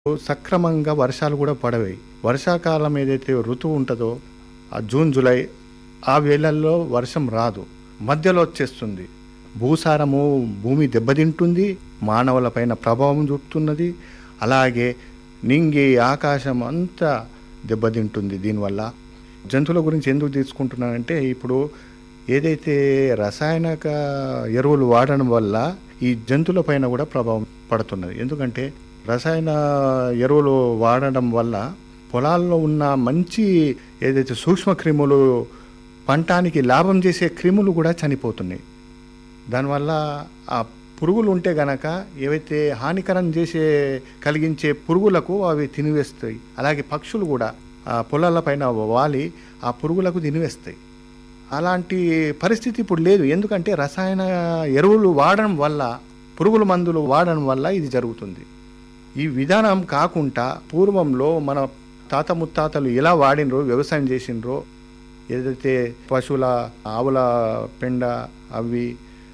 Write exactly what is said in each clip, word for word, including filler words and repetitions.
సక్రమంగా వర్షాలు కూడా పడవాయి. వర్షాకాలం ఏదైతే ఋతువు ఉంటుందో ఆ జూన్ జూలై ఆ వేళల్లో వర్షం రాదు, మధ్యలో వచ్చేస్తుంది. భూసారము భూమి దెబ్బతింటుంది, మానవులపైన ప్రభావం చూపుతున్నది. అలాగే నింగి ఆకాశం అంతా దెబ్బతింటుంది. దీనివల్ల జంతువుల గురించి ఎందుకు తీసుకుంటున్నానంటే, ఇప్పుడు ఏదైతే రసాయనిక ఎరువులు వాడడం వల్ల ఈ జంతువుల పైన కూడా ప్రభావం పడుతున్నది. ఎందుకంటే రసాయన ఎరువులు వాడడం వల్ల పొలాల్లో ఉన్న మంచి ఏదైతే సూక్ష్మ క్రిములు, పంటానికి లాభం చేసే క్రిములు కూడా చనిపోతున్నాయి. దానివల్ల ఆ పురుగులు ఉంటే గనక ఏవైతే హానికరం చేసే కలిగించే పురుగులకు అవి తినివేస్తాయి. అలాగే పక్షులు కూడా ఆ పొలాల పైన వాలి ఆ పురుగులకు తినివేస్తాయి. అలాంటి పరిస్థితి ఇప్పుడు లేదు. ఎందుకంటే రసాయన ఎరువులు వాడడం వల్ల, పురుగుల మందులు వాడడం వల్ల ఇది జరుగుతుంది. ఈ విధానం కాకుండా పూర్వంలో మన తాత ముత్తాతలు ఎలా వాడినరో, వ్యవసాయం చేసినరో, ఏదైతే పశువుల ఆవుల పెండ అవి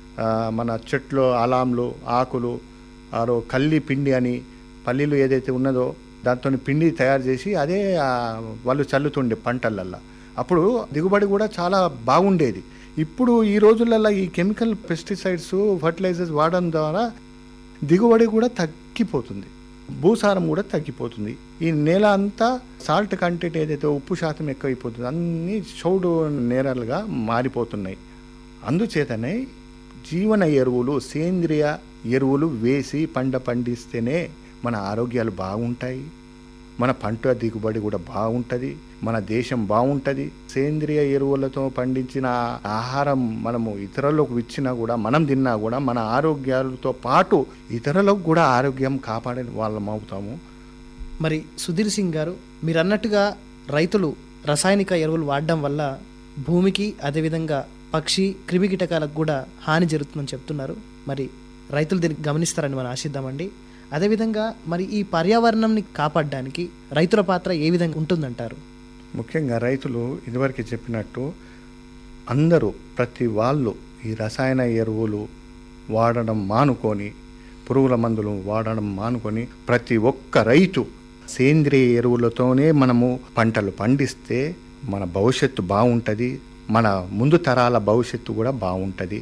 మన చెట్లు అలాంలు ఆకులు ఆరో కల్లి పిండి అని పల్లీలు ఏదైతే ఉన్నదో దాంతో పిండి తయారు చేసి అదే వాళ్ళు చల్లుతుండే పంటలల్లో. అప్పుడు దిగుబడి కూడా చాలా బాగుండేది. ఇప్పుడు ఈ రోజులలో ఈ కెమికల్ పెస్టిసైడ్స్, ఫర్టిలైజర్స్ వాడడం ద్వారా దిగుబడి కూడా తగ్గిపోతుంది, భూసారం కూడా తగ్గిపోతుంది. ఈ నేల అంతా సాల్ట్ కంటెంట్ ఏదైతే ఉప్పు శాతం ఎక్కువైపోతుంది, అన్నీ చౌడు నేలలుగా మారిపోతున్నాయి. అందుచేతనే జీవన ఎరువులు, సేంద్రియ ఎరువులు వేసి పంట పండిస్తేనే మన ఆరోగ్యాలు బాగుంటాయి, మన పంట దిగుబడి కూడా బాగుంటుంది, మన దేశం బాగుంటుంది. సేంద్రియ ఎరువులతో పండించిన ఆహారం మనము ఇతరులకు ఇచ్చినా కూడా, మనం తిన్నా కూడా మన ఆరోగ్యాలతో పాటు ఇతరులకు కూడా ఆరోగ్యం కాపాడే వాళ్ళం అవుతాము. మరి సుధీర్ సింగ్ గారు, మీరు అన్నట్టుగా రైతులు రసాయనిక ఎరువులు వాడడం వల్ల భూమికి, అదేవిధంగా పక్షి క్రిమికీటకాలకు కూడా హాని జరుగుతుందని చెప్తున్నారు. మరి రైతులు దీన్ని గమనిస్తారని మనం ఆశిద్దామండి. అదేవిధంగా మరి ఈ పర్యావరణంని కాపాడడానికి రైతుల పాత్ర ఏ విధంగా ఉంటుందంటారు? ముఖ్యంగా రైతులు ఇదివరకు చెప్పినట్టు అందరూ, ప్రతి వాళ్ళు ఈ రసాయన ఎరువులు వాడడం మానుకొని, పురుగుల మందులు వాడడం మానుకొని ప్రతి ఒక్క రైతు సేంద్రియ ఎరువులతోనే మనము పంటలు పండిస్తే మన భవిష్యత్తు బాగుంటుంది, మన ముందు తరాల భవిష్యత్తు కూడా బాగుంటుంది.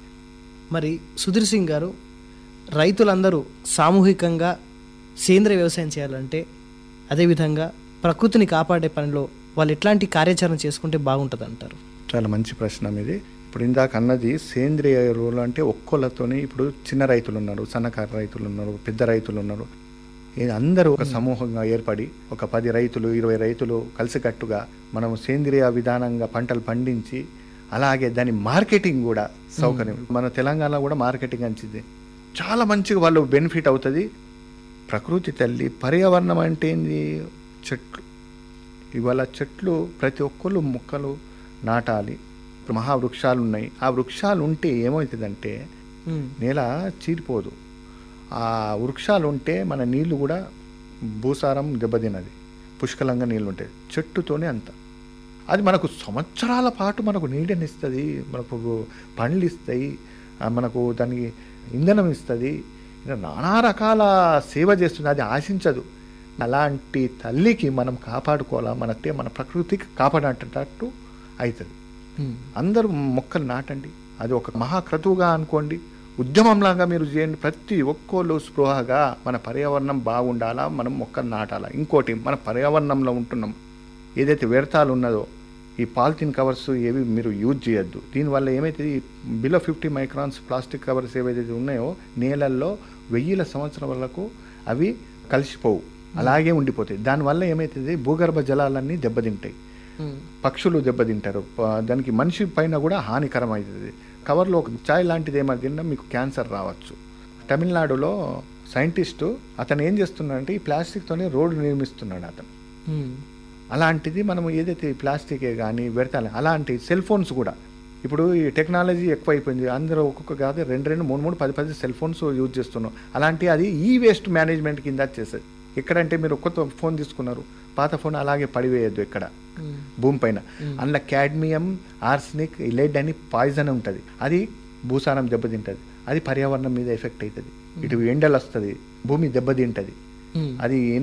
మరి సుధీర్ సింగ్ గారు, రైతులందరూ సామూహికంగా సేంద్రియ వ్యవసాయం చేయాలంటే, అదేవిధంగా ప్రకృతిని కాపాడే పనిలో వాళ్ళు ఎట్లాంటి కార్యాచరణ చేసుకుంటే బాగుంటుంది అంటారు? చాలా మంచి ప్రశ్న ఇది. ఇప్పుడు ఇందాక అన్నది సేంద్రియ ఎరువులు అంటే ఒక్కోళ్ళతోనే, ఇప్పుడు చిన్న రైతులు ఉన్నారు, సన్నకారు రైతులు ఉన్నారు, పెద్ద రైతులు ఉన్నారు. అందరూ ఒక సమూహంగా ఏర్పడి ఒక పది రైతులు, ఇరవై రైతులు కలిసికట్టుగా మనం సేంద్రియ విధానంగా పంటలు పండించి, అలాగే దాని మార్కెటింగ్ కూడా సౌకర్యం, మన తెలంగాణలో కూడా మార్కెటింగ్ అంచిది చాలా మంచిగా వాళ్ళు బెనిఫిట్ అవుతుంది. ప్రకృతి తల్లి, పర్యావరణం అంటే ఏంది? చెట్లు. ఇవాళ చెట్లు ప్రతి ఒక్కళ్ళు మొక్కలు నాటాలి. మహావృక్షాలు ఉన్నాయి. ఆ వృక్షాలు ఉంటే ఏమవుతుందంటే నేల చీరిపోదు. ఆ వృక్షాలు ఉంటే మన నీళ్లు కూడా, భూసారం దెబ్బతినది, పుష్కలంగా నీళ్ళు ఉంటాయి. చెట్టుతోనే అంత. అది మనకు సంవత్సరాల పాటు మనకు నీడనిస్తుంది, మనకు పండ్లు ఇస్తాయి, మనకు దానికి ఇంధనం ఇస్తుంది, నానా రకాల సేవ చేస్తుంది. అది ఆశించదు. అలాంటి తల్లికి మనం కాపాడుకోవాలా, మనతే మన ప్రకృతికి కాపాడేటట్టు అవుతుంది. అందరూ మొక్కలు నాటండి. అది ఒక మహాక్రతువుగా అనుకోండి, ఉద్యమంలాగా మీరు చేయండి. ప్రతి ఒక్కళ్ళు స్పృహగా మన పర్యావరణం బాగుండాలా, మనం మొక్కలు నాటాలా. ఇంకోటి, మన పర్యావరణంలో ఉంటున్నాం ఏదైతే వ్యర్థాలు ఉన్నదో, ఈ పాలిథిన్ కవర్స్ ఏవి మీరు యూజ్ చేయొద్దు. దీనివల్ల ఏమైతుంది, below fifty microns plastic covers ఏవైతే ఉన్నాయో నేలల్లో వెయ్యిల సంవత్సరం వరకు అవి కలిసిపోవు, అలాగే ఉండిపోతాయి. దానివల్ల ఏమవుతుంది, భూగర్భ జలాలన్నీ దెబ్బతింటాయి, పక్షులు దెబ్బతింటారు, దానికి మనిషి పైన కూడా హానికరం అవుతుంది. కవర్లో ఒక చాయ్ లాంటిది ఏమైనా తిన్నా మీకు క్యాన్సర్ రావచ్చు. తమిళనాడులో సైంటిస్టు అతను ఏం చేస్తున్నాడంటే ఈ ప్లాస్టిక్తోనే రోడ్డు నిర్మిస్తున్నాడు అతను. అలాంటిది మనం ఏదైతే ప్లాస్టికే కానీ వ్యర్థాలు, అలాంటి సెల్ ఫోన్స్ కూడా ఇప్పుడు ఈ టెక్నాలజీ ఎక్కువైపోయింది. అందరూ ఒక్కొక్క కాదు రెండు రెండు మూడు మూడు పది పది సెల్ ఫోన్స్ యూజ్ చేస్తున్నాం. అలాంటి అది ఈ వేస్ట్ మేనేజ్మెంట్ కింద చేసేది. ఎక్కడంటే మీరు కొత్త ఫోన్ తీసుకున్నారు, పాత ఫోన్ అలాగే పడివేయద్దు ఎక్కడ భూమి పైన. అందులో క్యాడ్మియం, ఆర్సెనిక్, లెడ్ అని పాయిజన్ ఉంటుంది. అది భూసారం దెబ్బతింటుంది, అది పర్యావరణం మీద ఎఫెక్ట్ అవుతుంది. ఇటు ఎండలు వస్తుంది, భూమి దెబ్బతింటుంది. మ్మ్. అది